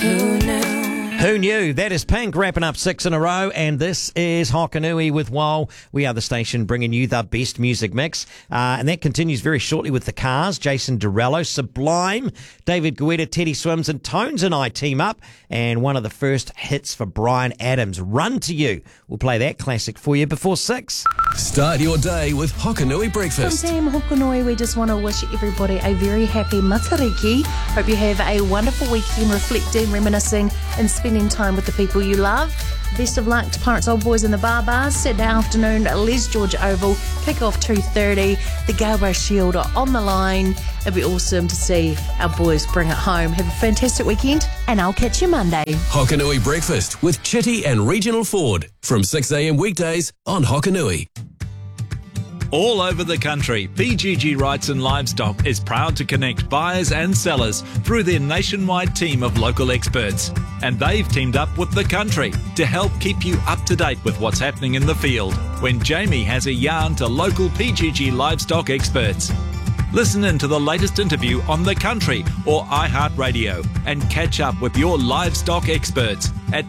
Who knew? That is Pink wrapping up 6 in a row, and this is Hokanui with Wal. We are the station bringing you the best music mix, and that continues very shortly with the Cars. Jason Derulo, Sublime, David Guetta, Teddy Swims, and Tones and I team up, and one of the first hits for Bryan Adams, Run to You. We'll play that classic for you before 6. Start your day with Hokanui From breakfast. Team Hokanui, we just want to wish everybody a very happy Matariki. Hope you have a wonderful weekend reflecting, reminiscing, and spending time with the people you love. Best of luck to Pirates Old Boys in the Bar Bars. Saturday afternoon at Les George Oval. Kick off 2:30. The Galway Shield are on the line. It'd be awesome to see our boys bring it home. Have a fantastic weekend, and I'll catch you Monday. Hokanui breakfast with Chitty and Regional Ford from 6 a.m. weekdays on Hokanui. All over the country, PGG Wrightson Livestock is proud to connect buyers and sellers through their nationwide team of local experts. And they've teamed up with The Country to help keep you up to date with what's happening in the field when Jamie has a yarn to local PGG livestock experts. Listen in to the latest interview on The Country or iHeartRadio and catch up with your livestock experts at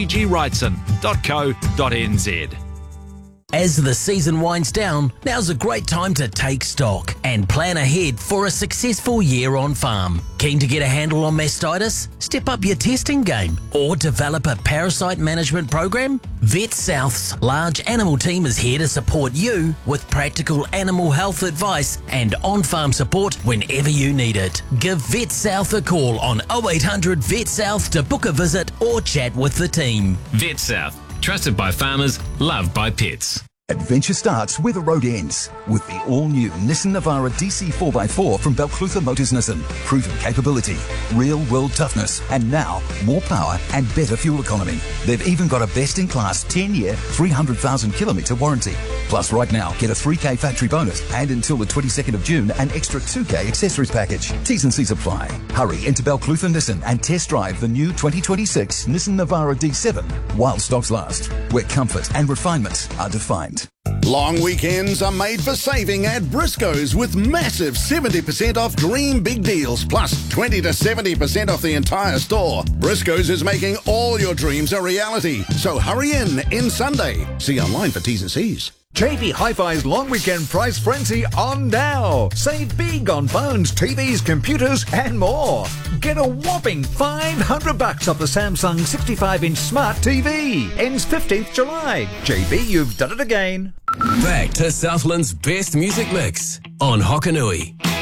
pggwrightson.co.nz. As the season winds down, now's a great time to take stock and plan ahead for a successful year on farm. Keen to get a handle on mastitis? Step up your testing game or develop a parasite management program? Vet South's large animal team is here to support you with practical animal health advice and on-farm support whenever you need it. Give Vet South a call on 0800 Vet South to book a visit or chat with the team. Vet South. Trusted by farmers, loved by pets. Adventure starts where the road ends with the all-new Nissan Navara DC 4x4 from Belclutha Motors Nissan. Proven capability, real-world toughness, and now more power and better fuel economy. They've even got a best-in-class 10-year, 300,000-kilometre warranty. Plus, right now, get a 3K factory bonus and until the 22nd of June, an extra 2K accessories package. T's and C's apply. Hurry into Belclutha Nissan and test drive the new 2026 Nissan Navara D7 while stocks last, where comfort and refinement are defined. Long weekends are made for saving at Briscoe's with massive 70% off dream big deals plus 20 to 70% off the entire store. Briscoe's is making all your dreams a reality. So hurry in Sunday. See online for T's and C's. JB Hi-Fi's long weekend price frenzy on now. Save big on phones, TVs, computers and more. Get a whopping $500 off the Samsung 65-inch smart TV. Ends 15th July. JB, you've done it again. Back to Southland's best music mix on Hokanui.